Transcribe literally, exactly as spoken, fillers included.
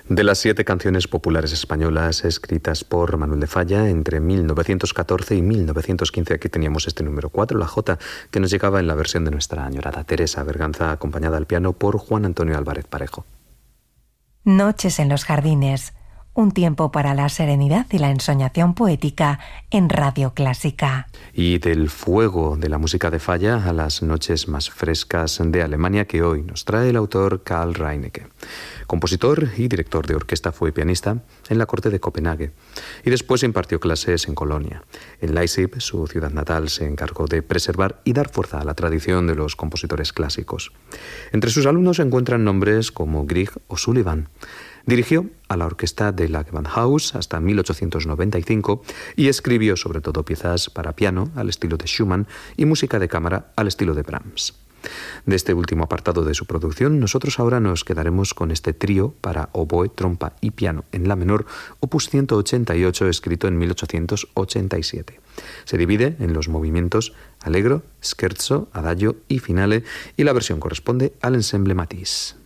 De las siete canciones populares españolas escritas por Manuel de Falla entre mil novecientos catorce y mil novecientos quince, aquí teníamos este número cuatro, la Jota, que nos llegaba en la versión de nuestra añorada Teresa Berganza, acompañada al piano por Juan Antonio Álvarez Parejo. Noches en los jardines, un tiempo para la serenidad y la ensoñación poética en Radio Clásica. Y del fuego de la música de Falla a las noches más frescas de Alemania que hoy nos trae el autor Karl Reinecke. Compositor y director de orquesta, fue pianista en la corte de Copenhague y después impartió clases en Colonia. En Leipzig, su ciudad natal, se encargó de preservar y dar fuerza a la tradición de los compositores clásicos. Entre sus alumnos se encuentran nombres como Grieg o Sullivan. Dirigió a la orquesta de la Gewandhaus hasta mil ochocientos noventa y cinco y escribió sobre todo piezas para piano al estilo de Schumann y música de cámara al estilo de Brahms. De este último apartado de su producción, nosotros ahora nos quedaremos con este trío para oboe, trompa y piano en la menor, opus ciento ochenta y ocho, escrito en mil ochocientos ochenta y siete. Se divide en los movimientos allegro, scherzo, adagio y finale, y la versión corresponde al ensemble Matisse.